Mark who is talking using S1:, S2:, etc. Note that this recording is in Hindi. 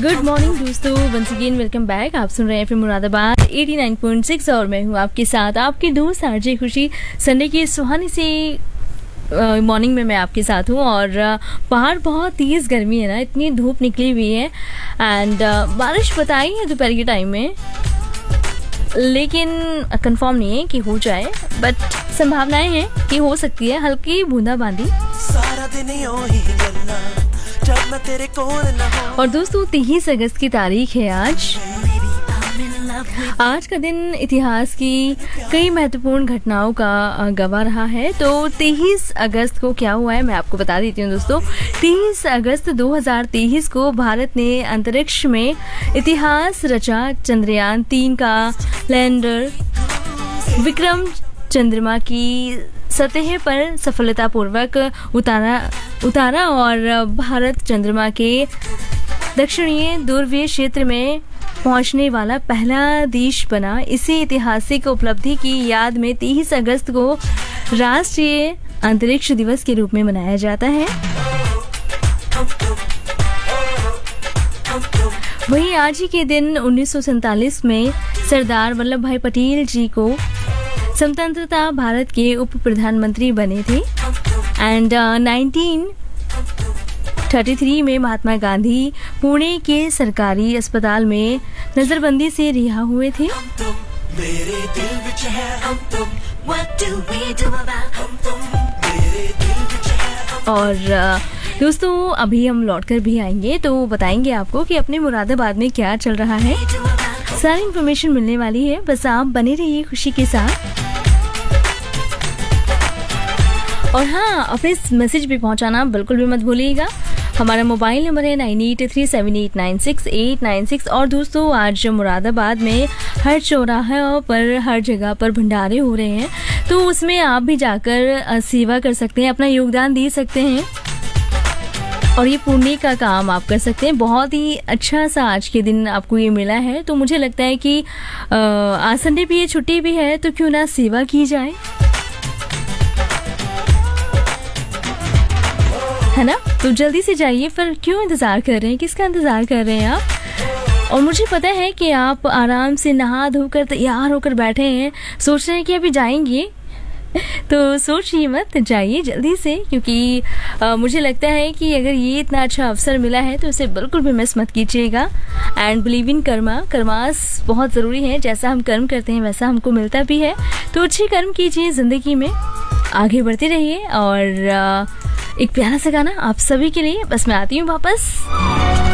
S1: गुड मॉर्निंग दोस्तों, वंस अगेन वेलकम बैक। आप सुन रहे हैं फिर मुरादाबाद 89.6 और मैं हूँ आपके साथ आपकी दोस्त आरजे खुशी। संडे की सुहानी सी मॉर्निंग में मैं आपके साथ हूँ और बाहर बहुत तेज़ गर्मी है ना, इतनी धूप निकली हुई है एंड बारिश बताई है दोपहर के टाइम में, लेकिन कंफर्म नहीं है कि हो जाए, बट संभावनाएं हैं कि हो सकती है हल्की बूंदाबांदी। सारा दिन जब मैं तेरे कोल न हो। और दोस्तों 23 अगस्त की तारीख है आज का दिन इतिहास की कई महत्वपूर्ण घटनाओं का गवाह रहा है। तो 23 अगस्त को क्या हुआ है मैं आपको बता देती हूँ दोस्तों। 23 अगस्त 2023 को भारत ने अंतरिक्ष में इतिहास रचा। चंद्रयान 3 का लैंडर विक्रम चंद्रमा की सतह पर सफलतापूर्वक उतारा और भारत चंद्रमा के दक्षिणी ध्रुवीय क्षेत्र में पहुंचने वाला पहला देश बना। इसी ऐतिहासिक उपलब्धि की याद में 23 अगस्त को राष्ट्रीय अंतरिक्ष दिवस के रूप में मनाया जाता है। वहीं आज ही के दिन 1947 में सरदार वल्लभ भाई पटेल जी को स्वतंत्रता भारत के उप प्रधानमंत्री बने थे एंड 1933 में महात्मा गांधी पुणे के सरकारी अस्पताल में नजरबंदी से रिहा हुए थे। और दोस्तों अभी हम लौटकर भी आएंगे तो बताएंगे आपको कि अपने मुरादाबाद में क्या चल रहा है। सारी इन्फॉर्मेशन मिलने वाली है, बस आप बने रहिए खुशी के साथ। और हाँ, अपने मैसेज भी पहुंचाना बिल्कुल भी मत भूलिएगा। हमारा मोबाइल नंबर है 9837896896। और दोस्तों आज मुरादाबाद में हर चौराहे पर हर जगह पर भंडारे हो रहे हैं, तो उसमें आप भी जाकर सेवा कर सकते हैं, अपना योगदान दे सकते हैं और ये पुण्य का काम आप कर सकते हैं। बहुत ही अच्छा सा आज के दिन आपको ये मिला है, तो मुझे लगता है कि आज संडे भी है, छुट्टी भी है, तो क्यों ना सेवा की जाए, है ना। तो जल्दी से जाइए, फिर क्यों इंतज़ार कर रहे हैं, किसका इंतज़ार कर रहे हैं आप। और मुझे पता है कि आप आराम से नहा धोकर तैयार होकर बैठे हैं, सोच रहे हैं कि अभी जाएंगे, तो सोचिए मत, जाइए जल्दी से, क्योंकि मुझे लगता है कि अगर ये इतना अच्छा अवसर मिला है तो इसे बिल्कुल भी मिस मत कीजिएगा। एंड बिलीव इन कर्मास बहुत ज़रूरी है, जैसा हम कर्म करते हैं वैसा हमको मिलता भी है। तो अच्छे कर्म कीजिए, ज़िंदगी में आगे बढ़ते रहिए। और एक प्यारा सा गाना आप सभी के लिए, बस मैं आती हूँ वापस।